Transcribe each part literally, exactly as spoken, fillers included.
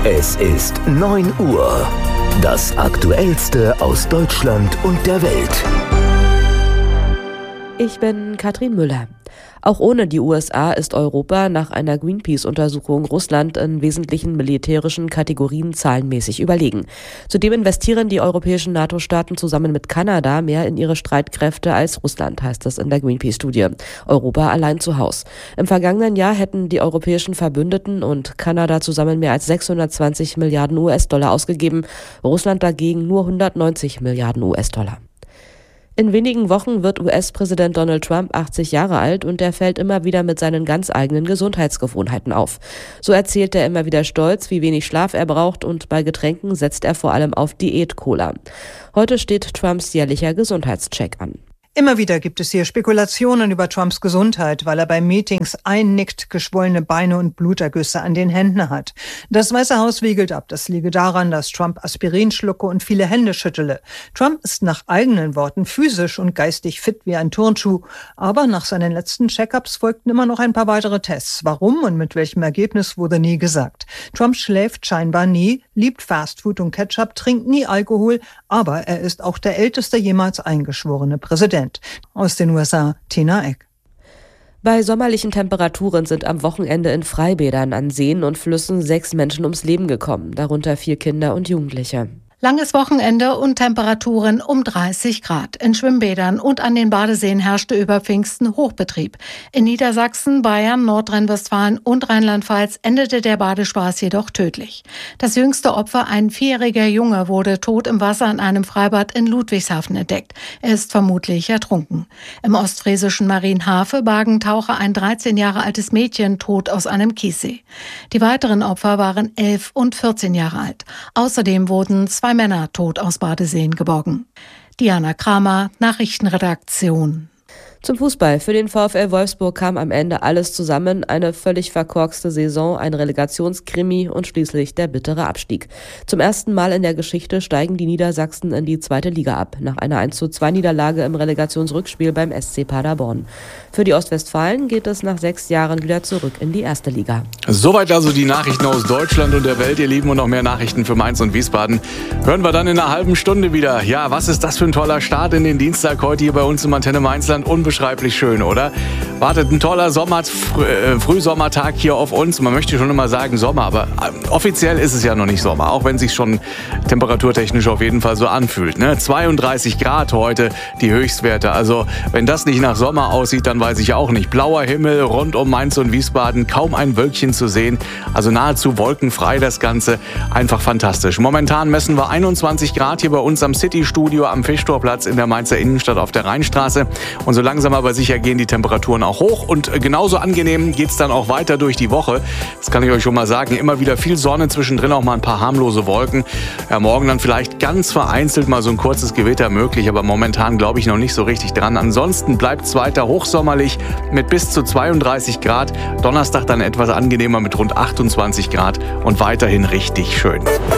Es ist neun Uhr. Das Aktuellste aus Deutschland und der Welt. Ich bin Katrin Müller. Auch ohne die U S A ist Europa nach einer Greenpeace-Untersuchung Russland in wesentlichen militärischen Kategorien zahlenmäßig überlegen. Zudem investieren die europäischen NATO-Staaten zusammen mit Kanada mehr in ihre Streitkräfte als Russland, heißt es in der Greenpeace-Studie. Europa allein zu Haus. Im vergangenen Jahr hätten die europäischen Verbündeten und Kanada zusammen mehr als sechshundertzwanzig Milliarden U S-Dollar ausgegeben, Russland dagegen nur hundertneunzig Milliarden U S-Dollar. In wenigen Wochen wird U S-Präsident Donald Trump achtzig Jahre alt und er fällt immer wieder mit seinen ganz eigenen Gesundheitsgewohnheiten auf. So erzählt er immer wieder stolz, wie wenig Schlaf er braucht, und bei Getränken setzt er vor allem auf Diät-Cola. Heute steht Trumps jährlicher Gesundheitscheck an. Immer wieder gibt es hier Spekulationen über Trumps Gesundheit, weil er bei Meetings einnickt, geschwollene Beine und Blutergüsse an den Händen hat. Das Weiße Haus wiegelt ab. Das liege daran, dass Trump Aspirin schlucke und viele Hände schüttele. Trump ist nach eigenen Worten physisch und geistig fit wie ein Turnschuh. Aber nach seinen letzten Check-ups folgten immer noch ein paar weitere Tests. Warum und mit welchem Ergebnis wurde nie gesagt. Trump schläft scheinbar nie, liebt Fastfood und Ketchup, trinkt nie Alkohol, aber er ist auch der älteste jemals eingeschworene Präsident. Aus den U S A, Tina Eck. Bei sommerlichen Temperaturen sind am Wochenende in Freibädern an Seen und Flüssen sechs Menschen ums Leben gekommen, darunter vier Kinder und Jugendliche. Langes Wochenende und Temperaturen um dreißig Grad. In Schwimmbädern und an den Badeseen herrschte über Pfingsten Hochbetrieb. In Niedersachsen, Bayern, Nordrhein-Westfalen und Rheinland-Pfalz endete der Badespaß jedoch tödlich. Das jüngste Opfer, ein vierjähriger Junge, wurde tot im Wasser in einem Freibad in Ludwigshafen entdeckt. Er ist vermutlich ertrunken. Im ostfriesischen Marienhafe bargen Taucher ein dreizehn Jahre altes Mädchen tot aus einem Kiessee. Die weiteren Opfer waren elf und vierzehn Jahre alt. Außerdem wurden zwei Männer tot aus Badeseen geborgen. Diana Kramer, Nachrichtenredaktion. Zum Fußball. Für den VfL Wolfsburg kam am Ende alles zusammen. Eine völlig verkorkste Saison, ein Relegationskrimi und schließlich der bittere Abstieg. Zum ersten Mal in der Geschichte steigen die Niedersachsen in die zweite Liga ab, nach einer eins zu zwei Niederlage im Relegationsrückspiel beim S C Paderborn. Für die Ostwestfalen geht es nach sechs Jahren wieder zurück in die erste Liga. Soweit also die Nachrichten aus Deutschland und der Welt, ihr Lieben, und noch mehr Nachrichten für Mainz und Wiesbaden hören wir dann in einer halben Stunde wieder. Ja, was ist das für ein toller Start in den Dienstag heute hier bei uns im Antenne Mainzland? Unbeschreiblich schön, oder? Wartet ein toller Sommer, Früh, äh, Frühsommertag hier auf uns. Man möchte schon immer sagen Sommer, aber äh, offiziell ist es ja noch nicht Sommer, auch wenn es sich schon temperaturtechnisch auf jeden Fall so anfühlt. Ne? zweiunddreißig Grad heute die Höchstwerte. Also wenn das nicht nach Sommer aussieht, dann weiß ich auch nicht. Blauer Himmel rund um Mainz und Wiesbaden, kaum ein Wölkchen zu sehen. Also nahezu wolkenfrei das Ganze. Einfach fantastisch. Momentan messen wir einundzwanzig Grad hier bei uns am City-Studio am Fischtorplatz in der Mainzer Innenstadt auf der Rheinstraße. Und so langsam aber sicher gehen die Temperaturen auch hoch. Und genauso angenehm geht es dann auch weiter durch die Woche. Das kann ich euch schon mal sagen. Immer wieder viel Sonne, zwischendrin auch mal ein paar harmlose Wolken. Ja, morgen dann vielleicht ganz vereinzelt mal so ein kurzes Gewitter möglich. Aber momentan glaube ich noch nicht so richtig dran. Ansonsten bleibt es weiter hochsommerlich mit bis zu zweiunddreißig Grad. Donnerstag dann etwas angenehmer mit rund achtundzwanzig Grad und weiterhin richtig schön.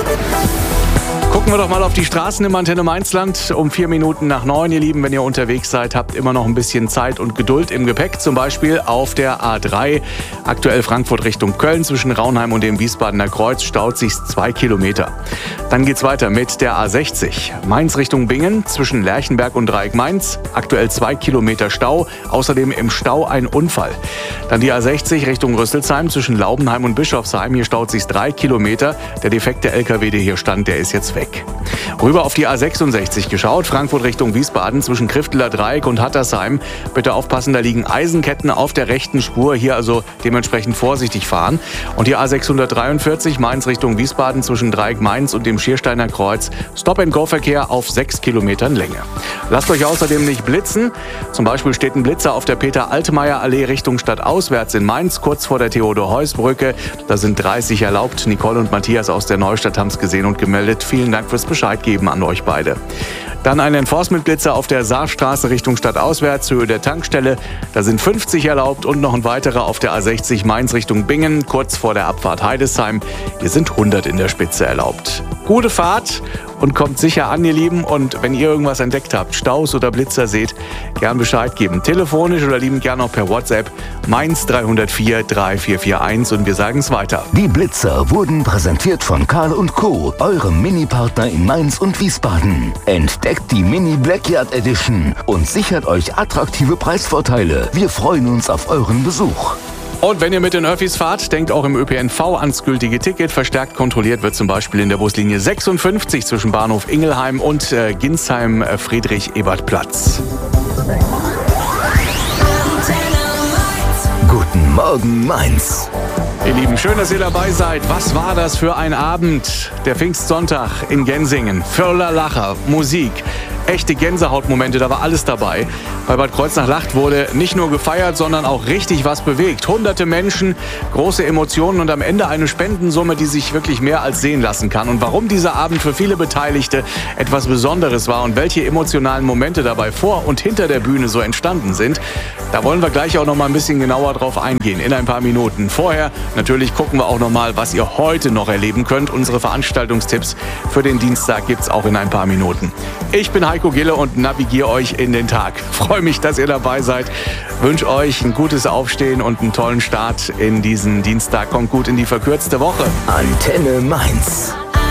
Gucken wir doch mal auf die Straßen im Antenne Mainzland. Um vier Minuten nach neun, ihr Lieben, wenn ihr unterwegs seid, habt immer noch ein bisschen Zeit und Geduld im Gepäck. Zum Beispiel auf der A drei, aktuell Frankfurt Richtung Köln, zwischen Raunheim und dem Wiesbadener Kreuz, staut sich zwei Kilometer. Dann geht's weiter mit der A sechzig, Mainz Richtung Bingen, zwischen Lerchenberg und Dreieck Mainz, aktuell zwei Kilometer Stau, außerdem im Stau ein Unfall. Dann die A sechzig Richtung Rüsselsheim, zwischen Laubenheim und Bischofsheim, hier staut sich drei Kilometer. Der defekte L K W, der hier stand, der ist jetzt weg. Rüber auf die A sechsundsechzig geschaut, Frankfurt Richtung Wiesbaden, zwischen Krifteler Dreieck und Hattersheim. Bitte aufpassen, da liegen Eisenketten auf der rechten Spur, hier also dementsprechend vorsichtig fahren. Und die A sechshundertdreiundvierzig, Mainz Richtung Wiesbaden, zwischen Dreieck Mainz und dem Schiersteiner Kreuz, Stop-and-Go-Verkehr auf sechs Kilometern Länge. Lasst euch außerdem nicht blitzen. Zum Beispiel steht ein Blitzer auf der Peter-Altmaier-Allee Richtung Stadtauswärts in Mainz, kurz vor der Theodor-Heuss-Brücke. Da sind dreißig erlaubt. Nicole und Matthias aus der Neustadt haben es gesehen und gemeldet. Vielen Dank fürs Bescheid geben an euch beide. Dann ein Enforcement-Blitzer auf der Saarstraße Richtung Stadtauswärts, Höhe der Tankstelle. Da sind fünfzig erlaubt und noch ein weiterer auf der A sechzig Mainz Richtung Bingen, kurz vor der Abfahrt Heidesheim. Hier sind hundert in der Spitze erlaubt. Gute Fahrt und kommt sicher an, ihr Lieben. Und wenn ihr irgendwas entdeckt habt, Staus oder Blitzer seht, gern Bescheid geben. Telefonisch oder liebend gern auch per WhatsApp Mainz drei null vier drei vier vier eins und wir sagen es weiter. Die Blitzer wurden präsentiert von Karl und Co., eurem Mini-Partner in Mainz und Wiesbaden. Entdeckt die Mini Blackyard Edition und sichert euch attraktive Preisvorteile. Wir freuen uns auf euren Besuch. Und wenn ihr mit den Öffis fahrt, denkt auch im Ö P N V ans gültige Ticket. Verstärkt kontrolliert wird zum Beispiel in der Buslinie sechsundfünfzig zwischen Bahnhof Ingelheim und äh, Ginsheim-Friedrich-Ebert-Platz. Guten Morgen, Mainz. Ihr Lieben, schön, dass ihr dabei seid. Was war das für ein Abend? Der Pfingstsonntag in Gensingen. Voller Lacher, Musik, echte Gänsehautmomente, da war alles dabei. Bei Bad Kreuznach-Lacht wurde nicht nur gefeiert, sondern auch richtig was bewegt. Hunderte Menschen, große Emotionen und am Ende eine Spendensumme, die sich wirklich mehr als sehen lassen kann. Und warum dieser Abend für viele Beteiligte etwas Besonderes war und welche emotionalen Momente dabei vor und hinter der Bühne so entstanden sind, da wollen wir gleich auch noch mal ein bisschen genauer drauf eingehen in ein paar Minuten. Vorher natürlich gucken wir auch noch mal, was ihr heute noch erleben könnt. Unsere Veranstaltungstipps für den Dienstag gibt's auch in ein paar Minuten. Ich bin Heiko Gille und navigiere euch in den Tag. Freue mich, dass ihr dabei seid. Wünsche euch ein gutes Aufstehen und einen tollen Start in diesen Dienstag. Kommt gut in die verkürzte Woche. Antenne Mainz.